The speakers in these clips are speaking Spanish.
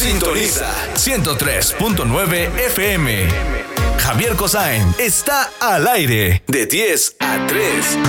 Sintoniza 103.9 FM. Javier Cosain está al aire de 10 a 3.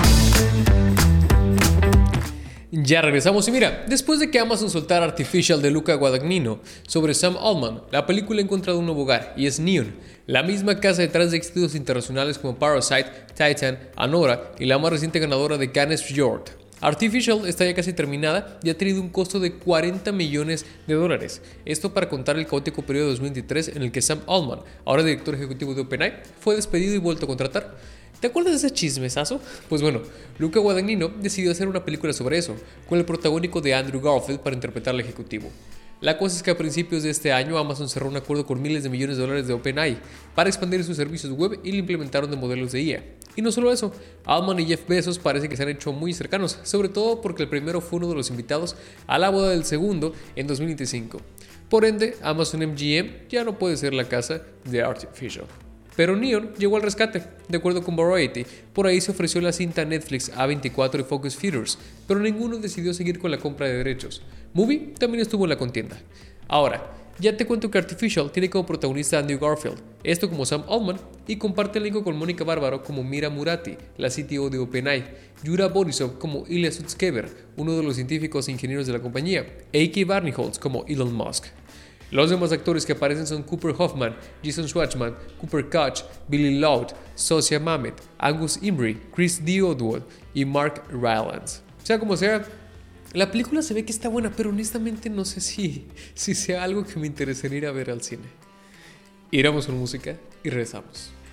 Ya regresamos y mira, después de que Amazon soltara Artificial de Luca Guadagnino sobre Sam Altman, la película ha encontrado un nuevo hogar y es Neon, la misma casa detrás de éxitos internacionales como Parasite, Titan, Anora y la más reciente ganadora de Cannes Fjord. Artificial está ya casi terminada y ha tenido un costo de $40 millones. Esto para contar el caótico periodo de 2023 en el que Sam Altman, ahora director ejecutivo de OpenAI, fue despedido y vuelto a contratar. ¿Te acuerdas de ese chismesazo? Pues bueno, Luca Guadagnino decidió hacer una película sobre eso, con el protagónico de Andrew Garfield para interpretar al ejecutivo. La cosa es que a principios de este año Amazon cerró un acuerdo con miles de millones de dólares de OpenAI para expandir sus servicios web y lo implementaron de modelos de IA. Y no solo eso, Altman y Jeff Bezos parece que se han hecho muy cercanos, sobre todo porque el primero fue uno de los invitados a la boda del segundo en 2025. Por ende, Amazon MGM ya no puede ser la casa de Artificial. Pero Neon llegó al rescate, de acuerdo con Variety. Por ahí se ofreció la cinta a Netflix, A24 y Focus Features, pero ninguno decidió seguir con la compra de derechos. Movie también estuvo en la contienda. Ahora, ya te cuento que Artificial tiene como protagonista a Andrew Garfield, esto como Sam Altman, y comparte elenco con Mónica Bárbaro como Mira Murati, la CTO de OpenAI, Yura Borisov como Ilya Sutskever, uno de los científicos e ingenieros de la compañía, e A.K. Barneyholtz como Elon Musk. Los demás actores que aparecen son Cooper Hoffman, Jason Schwartzman, Cooper Koch, Billy Loud, Sosia Mamet, Angus Imbrie, Chris O'Dowd y Mark Rylance. Sea como sea, la película se ve que está buena, pero honestamente no sé si sea algo que me interesaría ir a ver al cine. Iremos con música y regresamos.